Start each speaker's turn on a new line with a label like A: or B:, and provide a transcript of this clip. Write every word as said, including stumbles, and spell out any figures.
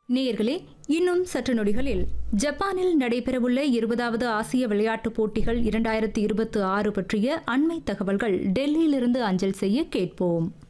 A: நேயர்களே, இன்னும் சற்று நொடிகளில் ஜப்பானில் நடைபெறவுள்ள இருபதாவது ஆசிய விளையாட்டுப் போட்டிகள் இரண்டாயிரத்தி இருபத்தி ஆறு பற்றிய அண்மை தகவல்கள் டெல்லியிலிருந்து அஞ்சல் செய்ய கேட்போம்.